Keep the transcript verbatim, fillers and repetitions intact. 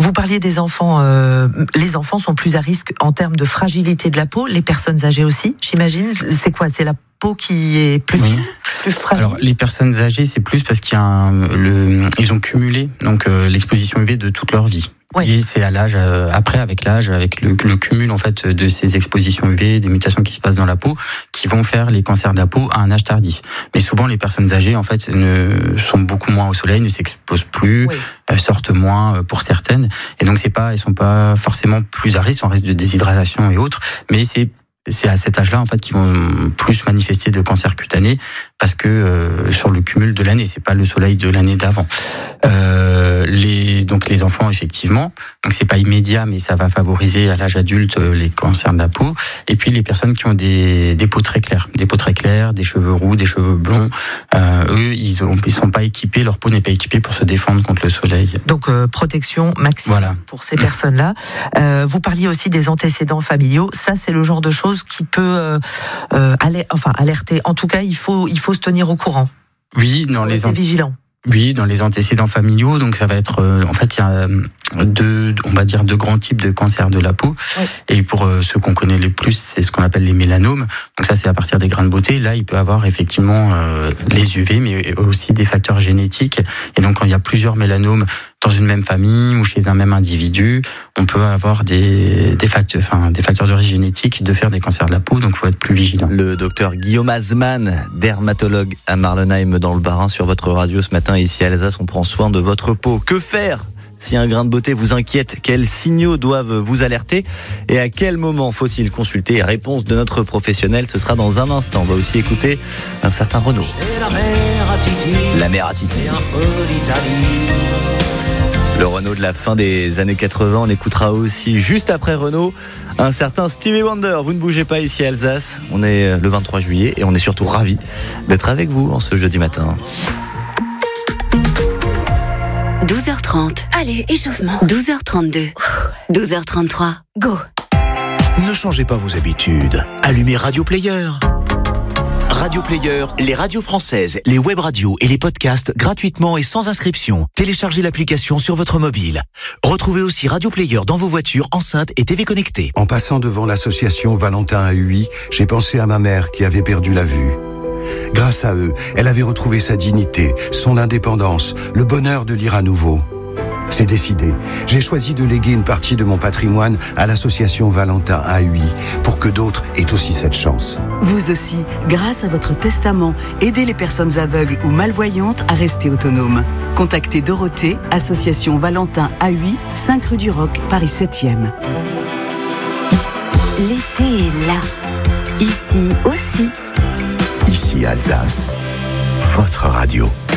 Vous parliez des enfants. Euh, les enfants sont plus à risque en termes de fragilité de la peau. Les personnes âgées aussi, j'imagine. C'est quoi ? C'est la peau qui est plus fine, oui. plus fragile. Alors les personnes âgées, c'est plus parce qu'il y a un, le, ils ont cumulé donc euh, l'exposition U V de toute leur vie. Ouais. Et c'est à l'âge, euh, après, avec l'âge, avec le, le cumul en fait de ces expositions U V, des mutations qui se passent dans la peau, qui vont faire les cancers de la peau à un âge tardif. Mais souvent, les personnes âgées, en fait, ne sont beaucoup moins au soleil, ne s'exposent plus, oui. euh, sortent moins euh, pour certaines, et donc c'est pas, elles sont pas forcément plus à risque, en risque de déshydratation et autres, mais c'est c'est à cet âge-là en fait qu'ils vont plus manifester de cancer cutané parce que euh, sur le cumul de l'année, c'est pas le soleil de l'année d'avant. Euh, les donc les enfants effectivement, donc c'est pas immédiat mais ça va favoriser à l'âge adulte les cancers de la peau. Et puis les personnes qui ont des des peaux très claires, des peaux très claires, des cheveux roux, des cheveux blonds, euh, eux ils ont ils sont pas équipés, leur peau n'est pas équipée pour se défendre contre le soleil. Donc euh, protection maximum voilà. pour ces personnes-là. Euh, vous parliez aussi des antécédents familiaux. Ça c'est le genre de choses qui peut euh, euh, aller, enfin alerter. En tout cas, il faut il faut se tenir au courant. Oui, dans les an... vigilant. Oui, dans les antécédents familiaux, donc ça va être euh, en fait il y a deux, on va dire deux grands types de cancers de la peau. Oui. Et pour euh, ceux qu'on connaît les plus, c'est ce qu'on appelle les mélanomes. Donc ça, c'est à partir des grains de beauté. Là, il peut avoir effectivement euh, les U V, mais aussi des facteurs génétiques. Et donc, quand il y a plusieurs mélanomes dans une même famille ou chez un même individu, on peut avoir des des facteurs, enfin des facteurs d'origine génétique de faire des cancers de la peau. Donc, faut être plus vigilant. Le docteur Guillaume Azman, dermatologue à Marlenheim dans le Bas-Rhin, sur votre radio ce matin ici à Alsace. On prend soin de votre peau. Que faire si un grain de beauté vous inquiète? Quels signaux doivent vous alerter? Et à quel moment faut-il consulter? Réponse de notre professionnel, ce sera dans un instant. On va aussi écouter un certain Renaud. La mer à Titi. Le Renaud de la fin des années quatre-vingts. On écoutera aussi, juste après Renaud, un certain Stevie Wonder. Vous ne bougez pas ici à Alsace. On est le vingt-trois juillet et on est surtout ravis d'être avec vous en ce jeudi matin. douze heures trente. Allez, échauffement. douze heures trente-deux. douze heures trente-trois. Go. Ne changez pas vos habitudes. Allumez Radio Player. Radio Player, les radios françaises, les web radios et les podcasts gratuitement et sans inscription. Téléchargez l'application sur votre mobile. Retrouvez aussi Radio Player dans vos voitures, enceintes et T V connectées. En passant devant l'association Valentin A U I, j'ai pensé à ma mère qui avait perdu la vue. Grâce à eux, elle avait retrouvé sa dignité, son indépendance, le bonheur de lire à nouveau. C'est décidé. J'ai choisi de léguer une partie de mon patrimoine à l'association Valentin A U I pour que d'autres aient aussi cette chance. Vous aussi, grâce à votre testament, aidez les personnes aveugles ou malvoyantes à rester autonomes. Contactez Dorothée, association Valentin A U I, cinq rue du Roc, Paris septième. L'été est là. Ici aussi. Ici Alsace, votre radio.